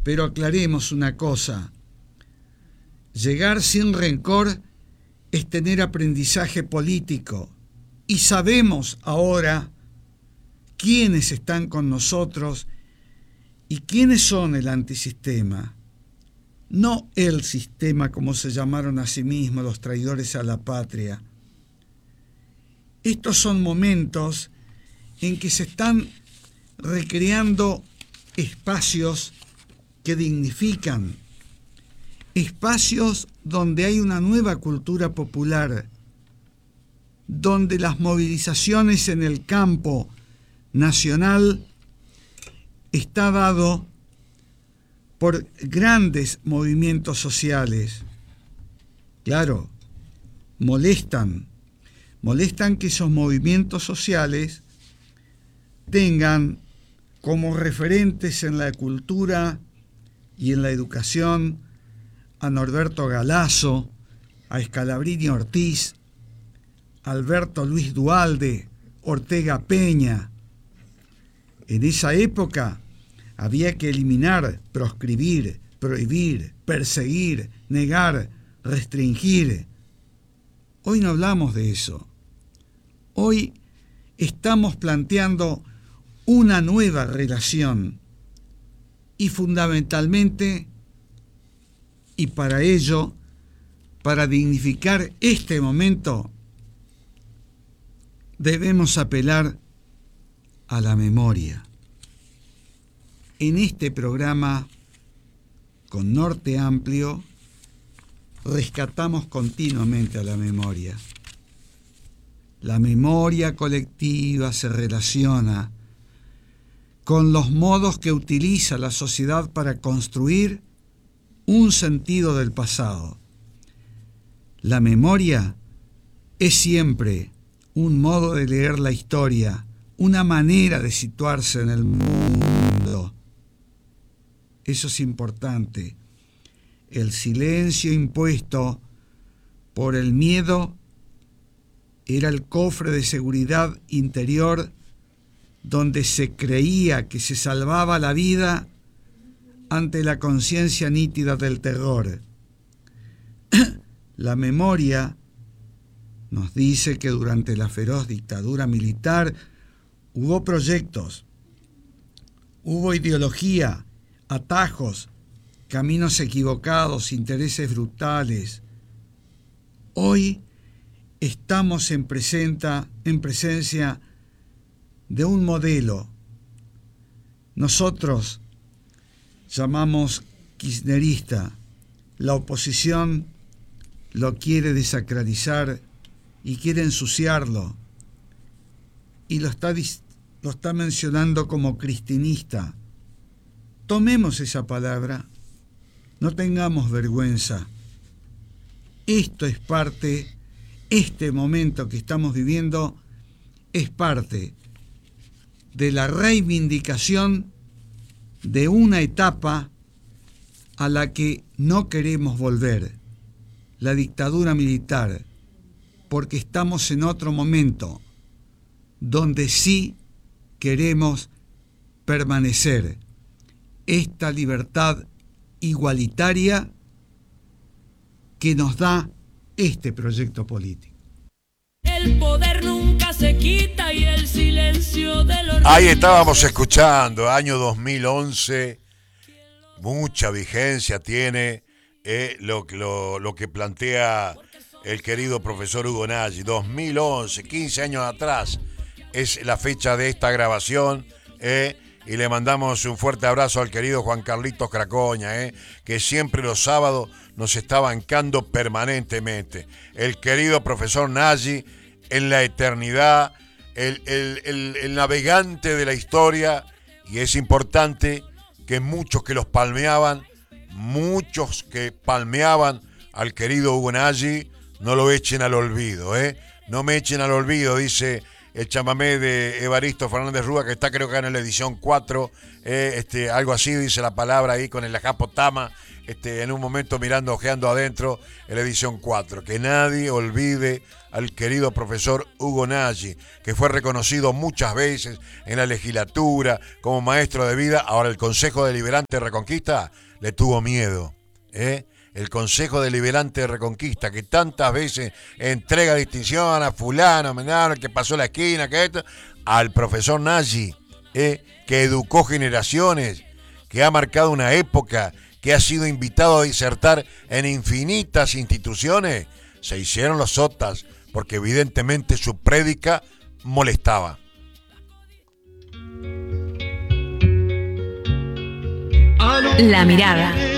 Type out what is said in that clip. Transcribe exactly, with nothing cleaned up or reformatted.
Pero aclaremos una cosa. Llegar sin rencor es tener aprendizaje político. Y sabemos ahora quiénes están con nosotros y quiénes son el antisistema. No el sistema, como se llamaron a sí mismos los traidores a la patria. Estos son momentos en que se están recreando espacios que dignifican, espacios donde hay una nueva cultura popular, donde las movilizaciones en el campo nacional está dado por grandes movimientos sociales. Claro, molestan, molestan que esos movimientos sociales tengan como referentes en la cultura y en la educación a Norberto Galazo, a Scalabrini Ortiz, a Alberto Luis Duhalde, Ortega Peña. En esa época había que eliminar, proscribir, prohibir, perseguir, negar, restringir. Hoy no hablamos de eso. Hoy estamos planteando una nueva relación y fundamentalmente, y para ello, para dignificar este momento, debemos apelar a la memoria. En este programa, con Norte Amplio, rescatamos continuamente a la memoria. La memoria colectiva se relaciona con los modos que utiliza la sociedad para construir un sentido del pasado. La memoria es siempre un modo de leer la historia, una manera de situarse en el mundo. Eso es importante. El silencio impuesto por el miedo era el cofre de seguridad interior donde se creía que se salvaba la vida ante la conciencia nítida del terror. La memoria nos dice que durante la feroz dictadura militar hubo proyectos, hubo ideología, atajos, caminos equivocados, intereses brutales. Hoy estamos en, presenta, en presencia de un modelo. Nosotros llamamos kirchnerista. La oposición lo quiere desacralizar y quiere ensuciarlo. Y lo está, lo está mencionando como cristinista. Tomemos esa palabra. No tengamos vergüenza. Esto es parte, este momento que estamos viviendo es parte de la reivindicación de una etapa a la que no queremos volver, la dictadura militar, porque estamos en otro momento donde sí queremos permanecer. Esta libertad igualitaria que nos da este proyecto político. El poder nunca se quita y el silencio de los... Ahí estábamos escuchando, año dos mil once, mucha vigencia tiene eh, lo, lo, lo que plantea el querido profesor Hugo Nagy. dos mil once, quince años atrás, es la fecha de esta grabación, eh, y le mandamos un fuerte abrazo al querido Juan Carlitos Cracoña, eh, que siempre los sábados nos está bancando permanentemente. El querido profesor Nagy, en la eternidad, el, el, el, el navegante de la historia, y es importante que muchos que los palmeaban, muchos que palmeaban al querido Hugo Nagy, no lo echen al olvido, ¿eh? No me echen al olvido, dice el chamamé de Evaristo Fernández Rúa, que está creo que en la edición cuatro, eh, este, algo así dice la palabra ahí con el ajapotama, este, en un momento mirando, ojeando adentro, en la edición cuatro. Que nadie olvide al querido profesor Hugo Nagy, que fue reconocido muchas veces en la legislatura como maestro de vida. Ahora el Consejo Deliberante de Reconquista le tuvo miedo, ¿eh? El Consejo Deliberante de Reconquista, que tantas veces entrega distinción a fulano, menano, que pasó la esquina, que esto, al profesor Nagy, ¿eh? Que educó generaciones, que ha marcado una época, que ha sido invitado a disertar en infinitas instituciones, se hicieron los sotas, porque evidentemente su prédica molestaba. La mirada.